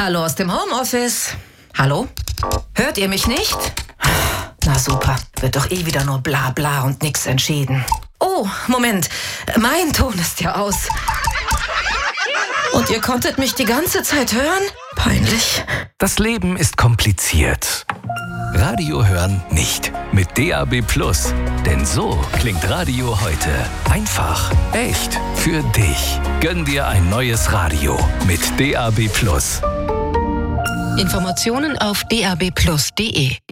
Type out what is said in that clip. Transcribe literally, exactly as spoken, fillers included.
Hallo aus dem Homeoffice. Hallo? Hört ihr mich nicht? Na super, wird doch eh wieder nur bla bla und nix entschieden. Oh, Moment, mein Ton ist ja aus. Und ihr konntet mich die ganze Zeit hören? Peinlich. Das Leben ist kompliziert. Radio hören nicht. Mit D A B Plus. Denn so klingt Radio heute. Einfach, echt, für dich. Gönn dir ein neues Radio mit D A B Plus. Informationen auf d a b plus punkt d e.